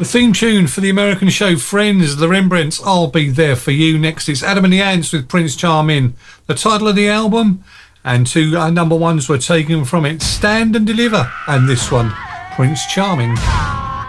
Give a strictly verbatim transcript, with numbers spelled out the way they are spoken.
The theme tune for the American show Friends, The Rembrandts, I'll Be There For You. Next is Adam and the Ants with Prince Charming, the title of the album, and two uh, number ones were taken from it, Stand and Deliver, and this one, Prince Charming.